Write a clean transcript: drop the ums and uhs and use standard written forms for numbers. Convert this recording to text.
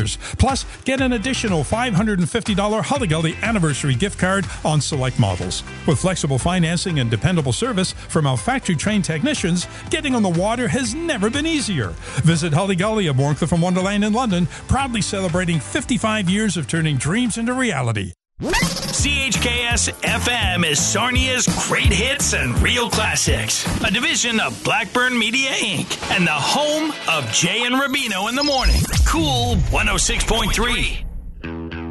others. Plus, get an additional $550 Hully Gully anniversary gift card on select models. With flexible financing and dependable service from our factory-trained technicians, getting on the water has never been easier. Visit Hully Gully of Warncliffe and Wonderland in London, proudly celebrating 55 years of turning dreams into reality. CHKS-FM is Sarnia's great hits and real classics. A division of Blackburn Media, Inc. and the home of Jay and Rubino in the morning. Cool 106.3.